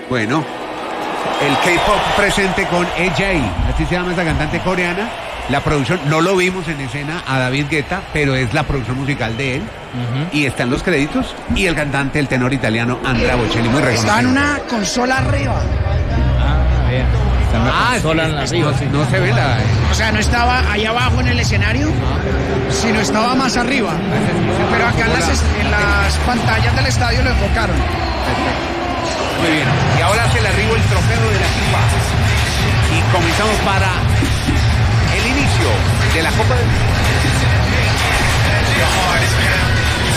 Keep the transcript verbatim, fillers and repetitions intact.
Bueno, el K-pop presente con A J, así se llama esa cantante coreana. La producción, no lo vimos en escena a David Guetta, pero es la producción musical de él. Uh-huh. Y están los créditos. Y el cantante, el tenor italiano Andrea Bocelli, muy reconocido. Está en una consola arriba. Ah, bien. Está en una ah, consola sí, en arriba. No, sí. no se ve la... O sea, no estaba ahí abajo en el escenario, sino estaba más arriba. Pero acá en las, en las pantallas del estadio lo enfocaron. Perfecto. Muy bien. Y ahora se le arribó el trofeo de la FIFA. Y comenzamos para el inicio de la Copa del Mundo.